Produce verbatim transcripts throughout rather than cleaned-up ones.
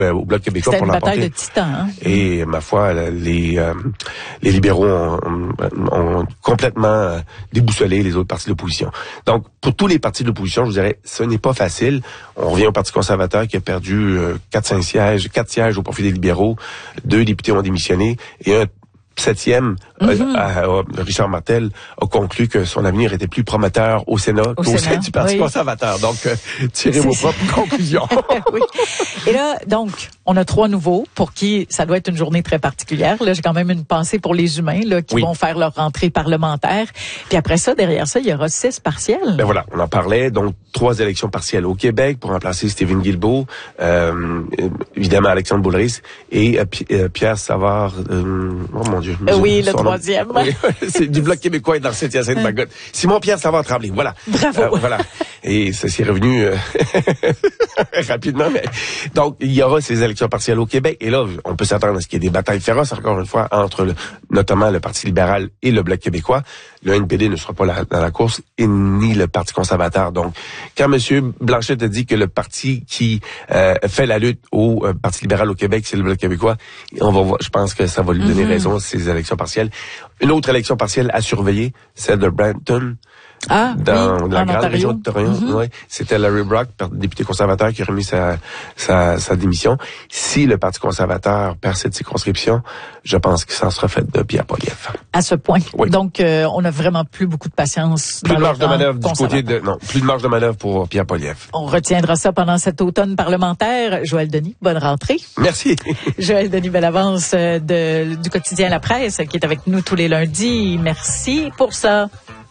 au Bloc québécois pour l'emporter. C'était une bataille de titans. Hein? Et ma foi, les euh, les libéraux ont, ont, ont complètement déboussolé les autres partis de l'opposition. Donc, pour tous les partis de l'opposition, je vous dirais, ce n'est pas facile. On revient au Parti conservateur qui a perdu euh, quatre cinq sièges, quatre sièges au profit des libéraux. Deux députés ont démissionné et un septième, mm-hmm. euh, euh, Richard Martel, a conclu que son avenir était plus prometteur au Sénat qu'au sein du Parti oui. conservateur. Donc, euh, tirez vos propres conclusions. Oui. Et là, donc, on a trois nouveaux pour qui ça doit être une journée très particulière. Là, j'ai quand même une pensée pour les humains là qui oui. vont faire leur rentrée parlementaire. Puis après ça, derrière ça, il y aura six partiels. Ben voilà, on en parlait. Donc, trois élections partielles au Québec pour remplacer Stephen Guilbeault, euh, évidemment Alexandre Boulris et euh, P- euh, Pierre Savard. Euh, oh mon Dieu. Euh, oui, le troisième. Oui, c'est du Bloc québécois et dans le Saint-Hyacinthe-Magog. Simon-Pierre Savard Tremblay, voilà. Bravo. Euh, voilà. Et ça s'est revenu euh, rapidement. Mais donc, il y aura ces élections partielles au Québec. Et là, on peut s'attendre à ce qu'il y ait des batailles féroces, encore une fois, entre le, notamment le Parti libéral et le Bloc québécois. Le N P D ne sera pas là, dans la course, et ni le Parti conservateur. Donc, quand M. Blanchette a dit que le parti qui euh, fait la lutte au euh, Parti libéral au Québec, c'est le Bloc québécois, on va voir, je pense que ça va lui donner mm-hmm. raison, ces élections partielles. Une autre élection partielle à surveiller, celle de Brampton. Ah, dans oui, la en grande Ontario. région de Toronto. Mm-hmm. Ouais. C'était Larry Brock, député conservateur, qui a remis sa, sa, sa démission. Si le Parti conservateur perd cette circonscription, je pense que ça sera fait de Pierre Poilievre. À ce point. Oui. Donc, euh, on a vraiment plus beaucoup de patience. Plus dans de marge de manœuvre du côté de, non, plus de marge de manœuvre pour Pierre Poilievre. On retiendra ça pendant cet automne parlementaire. Joël Denis, bonne rentrée. Merci. Joël Denis Bellavance de, du quotidien La Presse, qui est avec nous tous les lundis. Merci pour ça.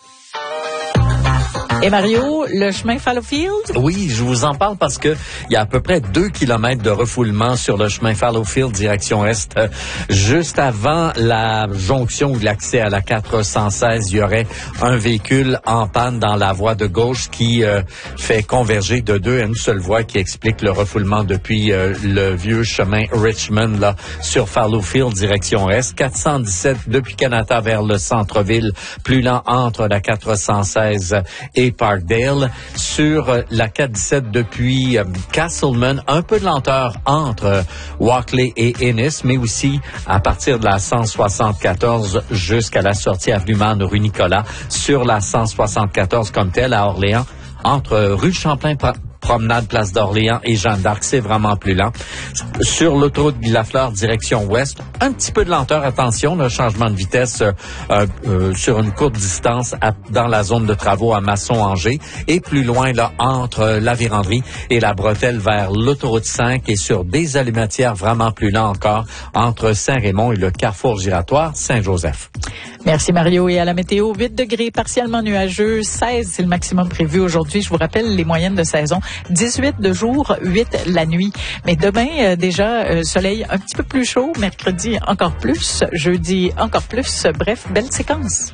Et Mario, le chemin Fallowfield? Oui, je vous en parle parce que il y a à peu près deux kilomètres de refoulement sur le chemin Fallowfield direction est. Euh, juste avant la jonction ou l'accès à la quatre cent seize, il y aurait un véhicule en panne dans la voie de gauche qui euh, fait converger de deux à une seule voie qui explique le refoulement depuis euh, le vieux chemin Richmond là sur Fallowfield direction est. quatre cent dix-sept depuis Canada vers le centre-ville, plus lent entre la quatre cent seize et Parkdale. Sur la quatre dix-sept depuis euh, Castleman, un peu de lenteur entre euh, Walkley et Ennis, mais aussi à partir de la cent soixante-quatorze jusqu'à la sortie avenue Man rue Nicolas, sur la cent soixante-quatorze comme telle à Orléans, entre euh, rue Champlain Promenade, Place d'Orléans et Jeanne d'Arc, c'est vraiment plus lent. Sur l'autoroute Villafleur, direction ouest, un petit peu de lenteur, attention, le changement de vitesse euh, euh, sur une courte distance à, dans la zone de travaux à Masson-Angers et plus loin, là, entre la Vérandrie et la Bretelle vers l'autoroute cinq et sur des allumatières vraiment plus lents encore entre Saint-Raymond et le carrefour giratoire Saint-Joseph. Merci Mario. Et à la météo, huit degrés, partiellement nuageux, seize c'est le maximum prévu aujourd'hui. Je vous rappelle les moyennes de saison, dix-huit de jour, huit la nuit. Mais demain, euh, déjà, euh, soleil un petit peu plus chaud, mercredi encore plus, jeudi encore plus. Bref, belle séquence.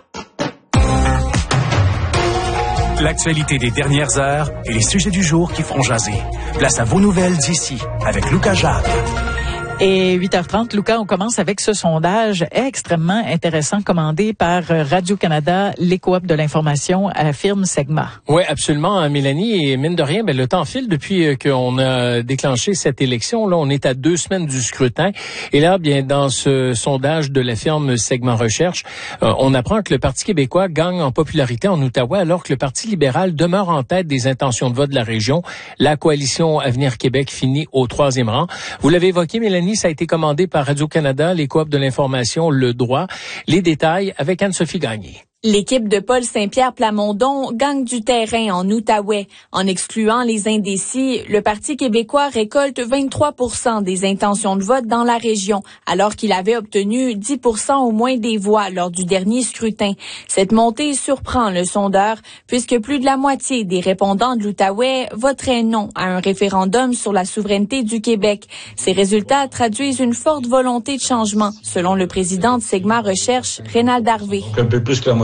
L'actualité des dernières heures et les sujets du jour qui feront jaser. Place à vos nouvelles d'ici avec Lucas Jacques. Et huit heures trente, Lucas, on commence avec ce sondage extrêmement intéressant commandé par Radio-Canada, les coop de l'information à la firme Segma. Oui, absolument, Mélanie. Et mine de rien, ben, le temps file depuis qu'on a déclenché cette élection. Là, on est à deux semaines du scrutin. Et là, bien, dans ce sondage de la firme Segma Recherche, euh, on apprend que le Parti québécois gagne en popularité en Outaouais, alors que le Parti libéral demeure en tête des intentions de vote de la région. La coalition Avenir Québec finit au troisième rang. Vous l'avez évoqué, Mélanie, ça a été commandé par Radio-Canada, les coop de l'information, Le Droit. Les détails avec Anne-Sophie Gagné. L'équipe de Paul Saint-Pierre Plamondon gagne du terrain en Outaouais. En excluant les indécis, le Parti québécois récolte vingt-trois pour cent des intentions de vote dans la région, alors qu'il avait obtenu dix pour cent au moins des voix lors du dernier scrutin. Cette montée surprend le sondeur, puisque plus de la moitié des répondants de l'Outaouais voteraient non à un référendum sur la souveraineté du Québec. Ces résultats traduisent une forte volonté de changement, selon le président de Segma Recherche, Rénald Harvey. Un peu plus que la moitié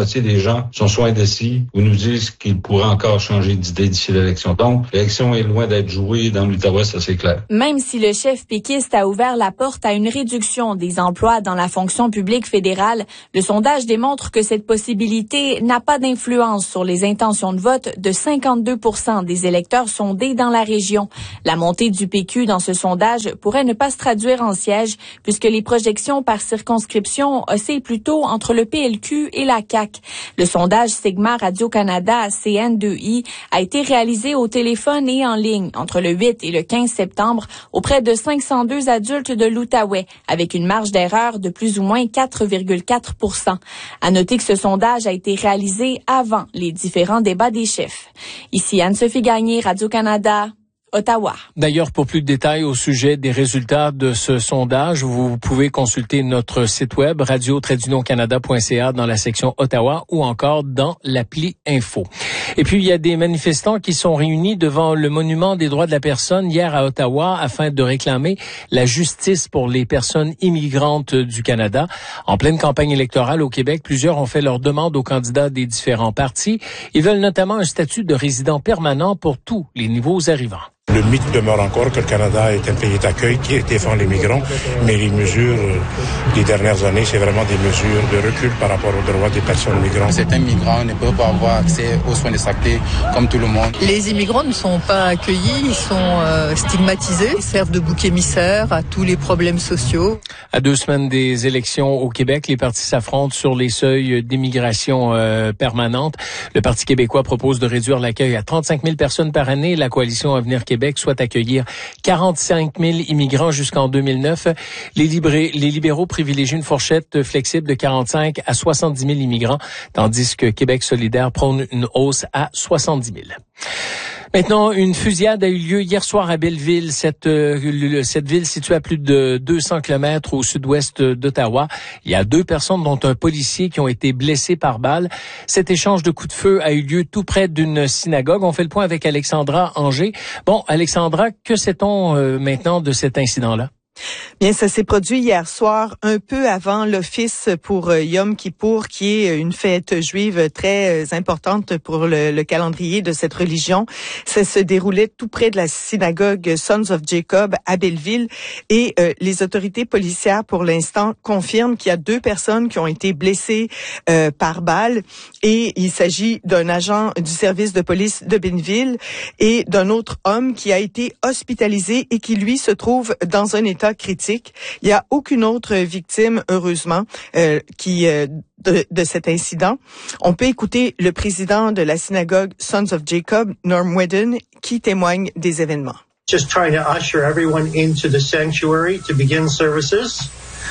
moitié des gens sont soit indécis ou nous disent qu'ils pourraient encore changer d'idée d'ici l'élection. Donc, l'élection est loin d'être jouée dans l'Outaouais, ça c'est clair. Même si le chef péquiste a ouvert la porte à une réduction des emplois dans la fonction publique fédérale, le sondage démontre que cette possibilité n'a pas d'influence sur les intentions de vote de cinquante-deux pour cent des électeurs sondés dans la région. La montée du P Q dans ce sondage pourrait ne pas se traduire en siège puisque les projections par circonscription oscillent plutôt entre le P L Q et la C A Q. Le sondage Sigma Radio-Canada C N deux I a été réalisé au téléphone et en ligne entre le huit et le quinze septembre auprès de cinq cent deux adultes de l'Outaouais avec une marge d'erreur de plus ou moins quatre virgule quatre pour cent. À noter que ce sondage a été réalisé avant les différents débats des chefs. Ici Anne-Sophie Gagné, Radio-Canada. Ottawa. D'ailleurs, pour plus de détails au sujet des résultats de ce sondage, vous pouvez consulter notre site web radio tiret canada point c a dans la section Ottawa ou encore dans l'appli Info. Et puis, il y a des manifestants qui sont réunis devant le monument des droits de la personne hier à Ottawa afin de réclamer la justice pour les personnes immigrantes du Canada. En pleine campagne électorale au Québec, plusieurs ont fait leur demande aux candidats des différents partis. Ils veulent notamment un statut de résident permanent pour tous les nouveaux arrivants. Le mythe demeure encore que le Canada est un pays d'accueil qui défend les migrants, mais les mesures des dernières années, c'est vraiment des mesures de recul par rapport aux droits des personnes migrantes. Certains migrants ne peuvent pas avoir accès aux soins de santé comme tout le monde. Les immigrants ne sont pas accueillis, ils sont euh, stigmatisés, ils servent de bouc émissaire à tous les problèmes sociaux. À deux semaines des élections au Québec, les partis s'affrontent sur les seuils d'immigration euh, permanente. Le Parti québécois propose de réduire l'accueil à trente-cinq mille personnes par année. La coalition Avenir Québec souhaite accueillir quarante-cinq mille immigrants jusqu'en deux mille neuf. Les, librés, les libéraux privilégient une fourchette flexible de quarante-cinq à soixante-dix mille immigrants, tandis que Québec solidaire prône une hausse à soixante-dix mille. Maintenant, une fusillade a eu lieu hier soir à Belleville, cette, euh, cette ville située à plus de deux cents kilomètres au sud-ouest d'Ottawa. Il y a deux personnes, dont un policier, qui ont été blessés par balle. Cet échange de coups de feu a eu lieu tout près d'une synagogue. On fait le point avec Alexandra Anger. Bon, Alexandra, que sait-on euh, maintenant de cet incident-là? Bien, ça s'est produit hier soir, un peu avant l'office pour euh, Yom Kippour, qui est une fête juive très euh, importante pour le, le calendrier de cette religion. Ça se déroulait tout près de la synagogue Sons of Jacob à Belleville et euh, les autorités policières, pour l'instant, confirment qu'il y a deux personnes qui ont été blessées euh, par balle et il s'agit d'un agent du service de police de Belleville et d'un autre homme qui a été hospitalisé et qui, lui, se trouve dans un état critique. Il n'y a aucune autre victime, heureusement, euh, qui euh, de, de cet incident. On peut écouter le président de la synagogue Sons of Jacob, Norm Whedon, qui témoigne des événements. Just trying to usher everyone into the sanctuary to begin services.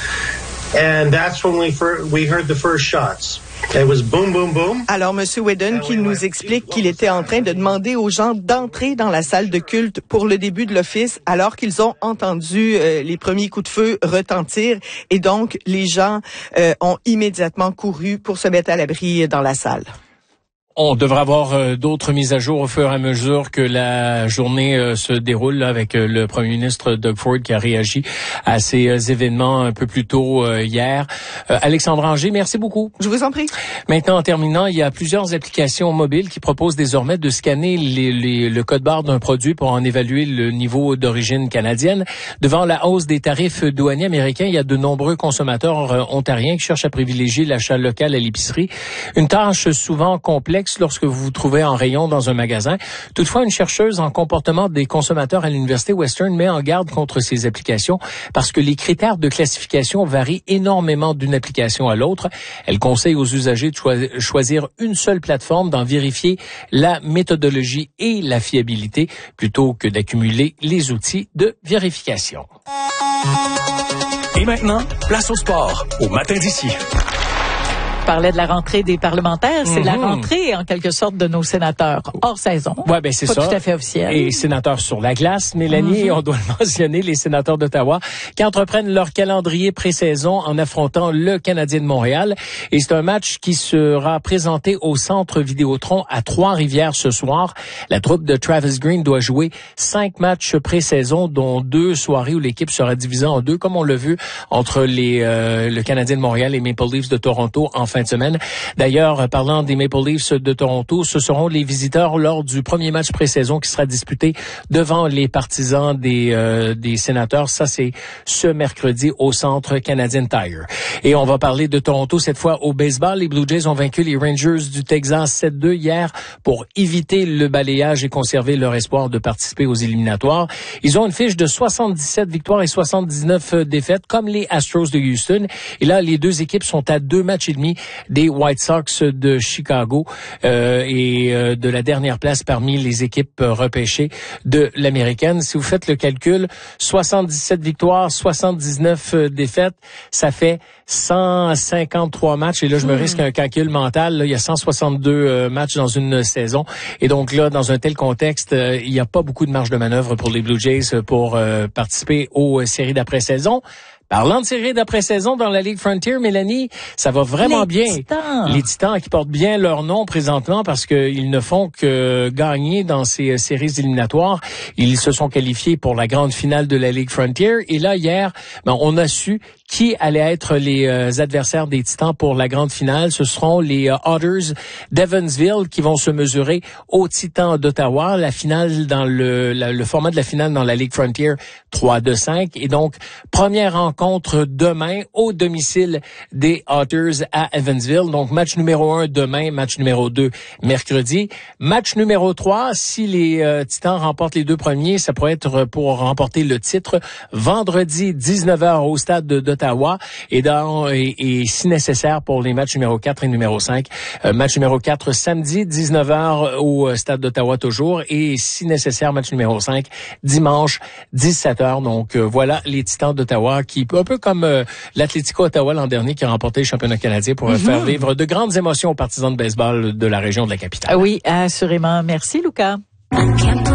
And that's when we first, we heard the first shots. It was boom, boom, boom. Alors, M. Whedon, qui nous explique qu'il était en train de demander aux gens d'entrer dans la salle de culte pour le début de l'office, alors qu'ils ont entendu euh, les premiers coups de feu retentir. Et donc, les gens euh, ont immédiatement couru pour se mettre à l'abri dans la salle. On devrait avoir euh, d'autres mises à jour au fur et à mesure que la journée euh, se déroule là, avec euh, le premier ministre Doug Ford qui a réagi à ces euh, événements un peu plus tôt euh, hier. Euh, Alexandre Anger, merci beaucoup. Je vous en prie. Maintenant, en terminant, il y a plusieurs applications mobiles qui proposent désormais de scanner les, les, le code barre d'un produit pour en évaluer le niveau d'origine canadienne. Devant la hausse des tarifs douaniers américains, il y a de nombreux consommateurs euh, ontariens qui cherchent à privilégier l'achat local à l'épicerie. Une tâche souvent complexe lorsque vous vous trouvez en rayon dans un magasin. Toutefois, une chercheuse en comportement des consommateurs à l'Université Western met en garde contre ces applications parce que les critères de classification varient énormément d'une application à l'autre. Elle conseille aux usagers de choi- choisir une seule plateforme, d'en vérifier la méthodologie et la fiabilité plutôt que d'accumuler les outils de vérification. Et maintenant, place au sport, au matin d'ici. On parlait de la rentrée des parlementaires, c'est mm-hmm. la rentrée en quelque sorte de nos sénateurs hors saison. Ouais, ben c'est pas ça. Tout à fait officiel. Et sénateurs sur la glace, Mélanie, mm-hmm. on doit le mentionner, les sénateurs d'Ottawa qui entreprennent leur calendrier pré-saison en affrontant le Canadien de Montréal. Et c'est un match qui sera présenté au Centre Vidéotron à Trois-Rivières ce soir. La troupe de Travis Green doit jouer cinq matchs pré-saison, dont deux soirées où l'équipe sera divisée en deux, comme on l'a vu entre les euh, le Canadien de Montréal et Maple Leafs de Toronto en fin de semaine. D'ailleurs, parlant des Maple Leafs de Toronto, ce seront les visiteurs lors du premier match pré-saison qui sera disputé devant les partisans des euh, des Sénateurs. Ça, c'est ce mercredi au Centre Canadian Tire. Et on va parler de Toronto cette fois au baseball. Les Blue Jays ont vaincu les Rangers du Texas sept deux hier pour éviter le balayage et conserver leur espoir de participer aux éliminatoires. Ils ont une fiche de soixante-dix-sept victoires et soixante-dix-neuf défaites, comme les Astros de Houston. Et là, les deux équipes sont à deux matchs et demi des White Sox de Chicago euh, et euh, de la dernière place parmi les équipes repêchées de l'américaine. Si vous faites le calcul, soixante-dix-sept victoires, soixante-dix-neuf défaites, ça fait cent cinquante-trois matchs. Et là, je me risque un calcul mental. Là, il y a cent soixante-deux euh, matchs dans une saison. Et donc là, dans un tel contexte, euh, il n'y a pas beaucoup de marge de manœuvre pour les Blue Jays pour euh, participer aux euh, séries d'après-saison. Parlant de séries d'après-saison dans la Ligue Frontier, Mélanie, ça va vraiment les bien. Titans. Les Titans qui portent bien leur nom présentement parce qu'ils ne font que gagner dans ces séries éliminatoires. Ils se sont qualifiés pour la grande finale de la Ligue Frontier. Et là, hier, ben, on a su qui allaient être les euh, adversaires des Titans pour la grande finale. Ce seront les euh, Otters d'Evansville qui vont se mesurer aux Titans d'Ottawa. La finale dans le, la, le format de la finale dans la Ligue Frontier, trois deux cinq. Et donc, première rencontre demain au domicile des Otters à Evansville. Donc, match numéro un demain, match numéro deux mercredi. Match numéro trois, si les euh, Titans remportent les deux premiers, ça pourrait être pour remporter le titre vendredi dix-neuf heures au stade de d'Ottawa. Et, dans, et, et si nécessaire pour les matchs numéro quatre et numéro cinq. Euh, match numéro quatre samedi, dix-neuf heures au stade d'Ottawa toujours. Et si nécessaire, match numéro cinq dimanche, dix-sept heures. Donc euh, voilà les Titans d'Ottawa qui, un peu comme euh, l'Atlético Ottawa l'an dernier qui a remporté le championnat canadien pour mm-hmm. faire vivre de grandes émotions aux partisans de baseball de la région de la capitale. Oui, assurément. Merci, Lucas.